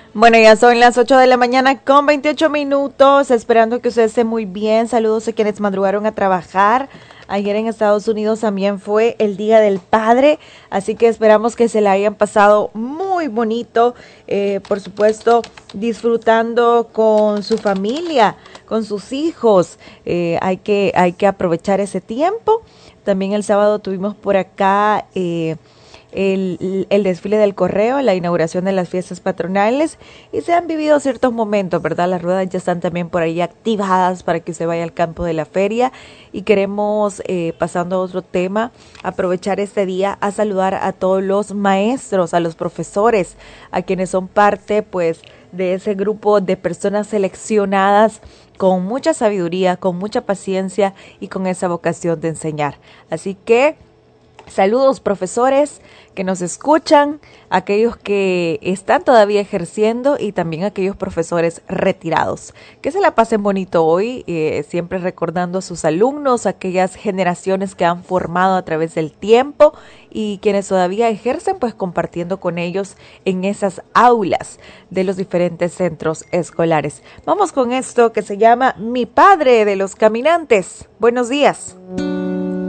Bueno, ya son las 8 de la mañana con 28 minutos, esperando que usted esté muy bien. Saludos a quienes madrugaron a trabajar. Ayer en Estados Unidos también fue el Día del Padre, así que esperamos que se la hayan pasado muy bonito, por supuesto, disfrutando con su familia, con sus hijos. Hay que aprovechar ese tiempo. También el sábado tuvimos por acá el desfile del correo, la inauguración de las fiestas patronales y se han vivido ciertos momentos, ¿verdad? Las ruedas ya están también por ahí activadas para que se vaya al campo de la feria y queremos, pasando a otro tema, aprovechar este día a saludar a todos los maestros, a los profesores, a quienes son parte pues de ese grupo de personas seleccionadas con mucha sabiduría, con mucha paciencia y con esa vocación de enseñar. Así que saludos profesores que nos escuchan, aquellos que están todavía ejerciendo y también aquellos profesores retirados. Que se la pasen bonito hoy, siempre recordando a sus alumnos, aquellas generaciones que han formado a través del tiempo y quienes todavía ejercen, pues compartiendo con ellos en esas aulas de los diferentes centros escolares. Vamos con esto que se llama Mi Padre de los Caminantes. Buenos días.